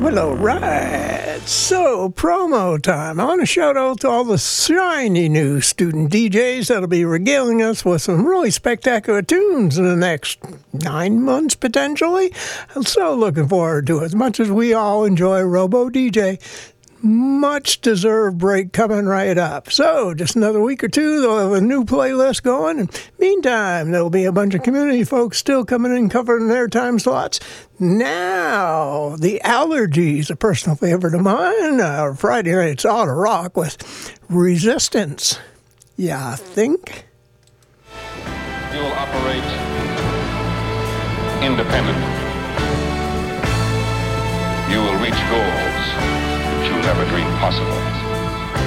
Well, all right. So, promo time. I want to shout out to all the shiny new student DJs that'll be regaling us with some really spectacular tunes in the next 9 months, potentially. I'm so looking forward to it. As much as we all enjoy Robo DJ, much deserved break coming right up. So, just another week or two, they'll have a new playlist going. And meantime, there'll be a bunch of community folks still coming in covering their time slots. Now, the Allergies, a personal favorite of mine. Friday night's Auto Rock with Resistance. Yeah, think? You will operate independently. You will reach goals that you never dreamed possible.